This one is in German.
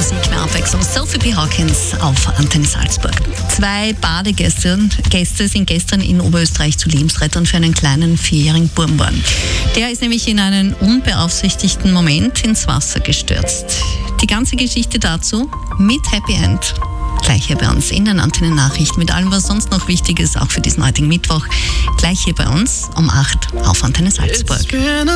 Musik, mehr Abwechslung. Sophie B. Hawkins auf Antenne Salzburg. 2 Badegäste sind gestern in Oberösterreich zu Lebensrettern für einen kleinen 4-jährigen Buben geworden. Der ist nämlich in einen unbeaufsichtigten Moment ins Wasser gestürzt. Die ganze Geschichte dazu mit Happy End. Gleich hier bei uns in den Antenne-Nachrichten mit allem, was sonst noch wichtig ist, auch für diesen heutigen Mittwoch. Gleich hier bei uns um 8 auf Antenne Salzburg.